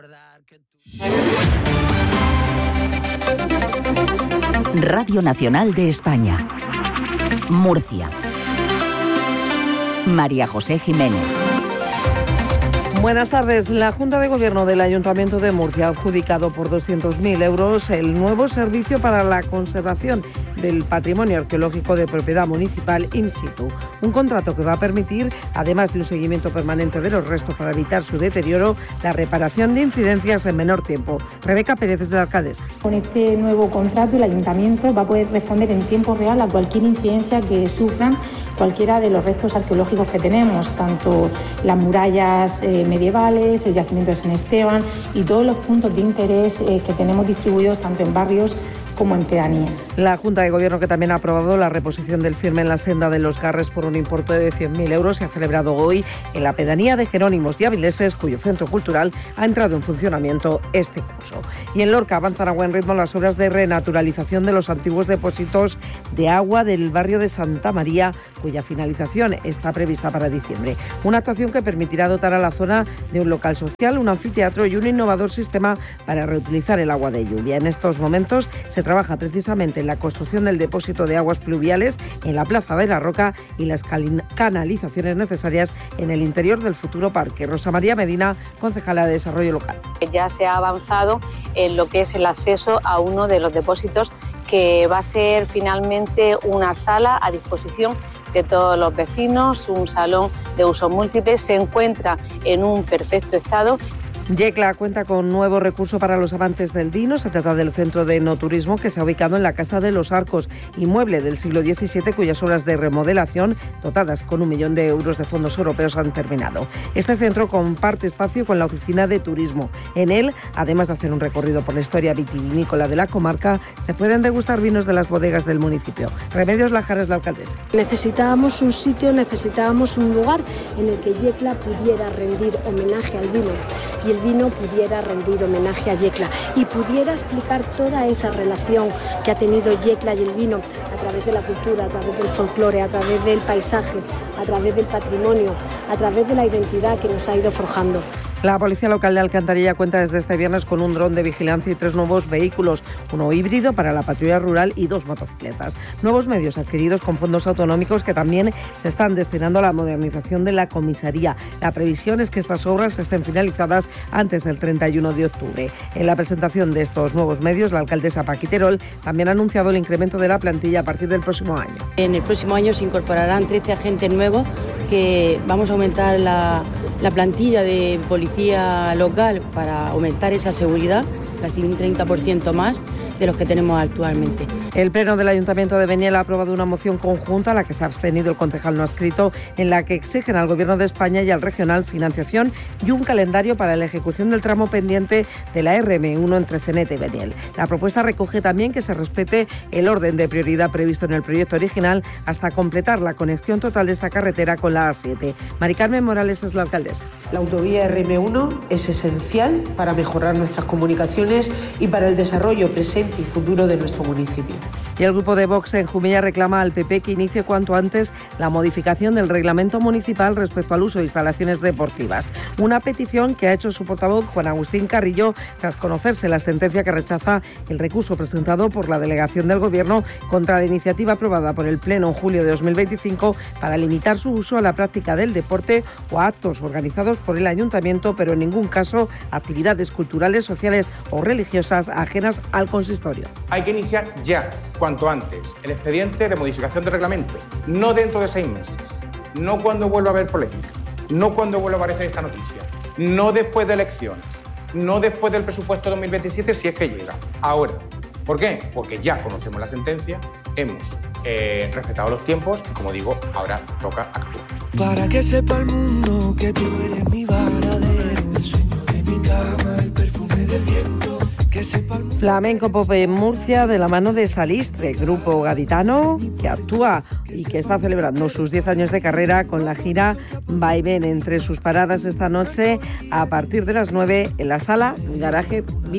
Radio Nacional de España, Murcia. María José Jiménez. Buenas tardes. La Junta de Gobierno del Ayuntamiento de Murcia ha adjudicado por 200.000 euros el nuevo servicio para la conservación del patrimonio arqueológico de propiedad municipal in situ. Un contrato que va a permitir, además de un seguimiento permanente de los restos para evitar su deterioro, la reparación de incidencias en menor tiempo. Rebeca Pérez es la alcaldesa. Con este nuevo contrato el Ayuntamiento va a poder responder en tiempo real a cualquier incidencia que sufran cualquiera de los restos arqueológicos que tenemos, tanto las murallas medievales, el yacimiento de San Esteban y todos los puntos de interés que tenemos distribuidos tanto en barrios como en pedanías. La Junta de Gobierno, que también ha aprobado la reposición del firme en la senda de los Garres por un importe de 100.000 euros, se ha celebrado hoy en la pedanía de Jerónimos y Avileses, cuyo centro cultural ha entrado en funcionamiento este curso. Y en Lorca avanzan a buen ritmo las obras de renaturalización de los antiguos depósitos de agua del barrio de Santa María, cuya finalización está prevista para diciembre. Una actuación que permitirá dotar a la zona de un local social, un anfiteatro y un innovador sistema para reutilizar el agua de lluvia. En estos momentos se trabaja precisamente en la construcción del depósito de aguas pluviales en la Plaza de la Roca y las canalizaciones necesarias en el interior del futuro parque. Rosa María Medina, concejala de Desarrollo Local. Ya se ha avanzado en lo que es el acceso a uno de los depósitos, que va a ser finalmente una sala a disposición de todos los vecinos, un salón de uso múltiple. Se encuentra en un perfecto estado. Yecla cuenta con nuevo recurso para los amantes del vino. Se trata del centro de enoturismo que se ha ubicado en la Casa de los Arcos, inmueble del siglo XVII cuyas obras de remodelación, dotadas con 1 millón de euros de fondos europeos, han terminado. Este centro comparte espacio con la oficina de turismo. En él, además de hacer un recorrido por la historia vitivinícola de la comarca, se pueden degustar vinos de las bodegas del municipio. Remedios Lajar es la alcaldesa. Necesitábamos un sitio, necesitábamos un lugar en el que Yecla pudiera rendir homenaje al vino y el vino pudiera rendir homenaje a Yecla y pudiera explicar toda esa relación que ha tenido Yecla y el vino a través de la cultura, a través del folclore, a través del paisaje, a través del patrimonio, a través de la identidad que nos ha ido forjando. La Policía Local de Alcantarilla cuenta desde este viernes con un dron de vigilancia y 3 nuevos vehículos, uno híbrido para la patrulla rural y 2 motocicletas. Nuevos medios adquiridos con fondos autonómicos que también se están destinando a la modernización de la comisaría. La previsión es que estas obras estén finalizadas antes del 31 de octubre. En la presentación de estos nuevos medios, la alcaldesa Paquiterol también ha anunciado el incremento de la plantilla a partir del próximo año. En el próximo año se incorporarán 13 agentes nuevos, que vamos a aumentar la plantilla de policía local para aumentar esa seguridad, casi un 30% más de los que tenemos actualmente. El Pleno del Ayuntamiento de Beniel ha aprobado una moción conjunta, a la que se ha abstenido el concejal no adscrito, en la que exigen al Gobierno de España y al regional financiación y un calendario para la ejecución del tramo pendiente de la RM1 entre Cenete y Beniel. La propuesta recoge también que se respete el orden de prioridad previsto en el proyecto original hasta completar la conexión total de esta carretera con la A7. Mari Carmen Morales es la alcaldesa. La autovía RM1 es esencial para mejorar nuestras comunicaciones y para el desarrollo presente y futuro de nuestro municipio. Y el grupo de Vox en Jumilla reclama al PP que inicie cuanto antes la modificación del reglamento municipal respecto al uso de instalaciones deportivas. Una petición que ha hecho su portavoz Juan Agustín Carrillo tras conocerse la sentencia que rechaza el recurso presentado por la delegación del Gobierno contra la iniciativa aprobada por el Pleno en julio de 2025 para limitar su uso a la práctica del deporte o a actos organizados por el Ayuntamiento, pero en ningún caso actividades culturales, sociales o religiosas ajenas al consistorio. Hay que iniciar ya, cuanto antes, el expediente de modificación del reglamento, no dentro de 6 meses, no cuando vuelva a haber polémica, no cuando vuelva a aparecer esta noticia, no después de elecciones, no después del presupuesto 2027 si es que llega, ahora. ¿Por qué? Porque ya conocemos la sentencia, hemos respetado los tiempos y, como digo, ahora toca actuar. Para que sepa el mundo que tú eres mi varadero, el sueño de mi cama, el perfume del viento. Flamenco Pop en Murcia de la mano de Salistre, grupo gaditano que actúa y que está celebrando sus 10 años de carrera con la gira Vaivén. Entre sus paradas esta noche, a partir de las 9 en la sala Garaje